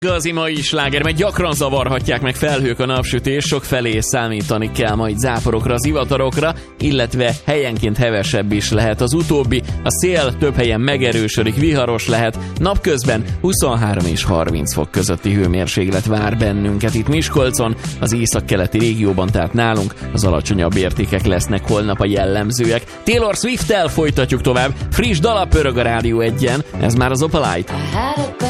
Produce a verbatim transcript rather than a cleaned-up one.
Igazi mai sláger, mert gyakran zavarhatják meg felhők a napsütés, sok felé számítani kell majd záporokra, zivatarokra, illetve helyenként hevesebb is lehet az utóbbi. A szél több helyen megerősödik, viharos lehet, napközben huszonhárom és harminc fok közötti hőmérséklet vár bennünket itt Miskolcon, az északkeleti régióban, tehát nálunk az alacsonyabb értékek lesznek holnap a jellemzőek. Taylor Swift-tel folytatjuk tovább, friss dala pörög a Rádió egyen, ez már az Opalite.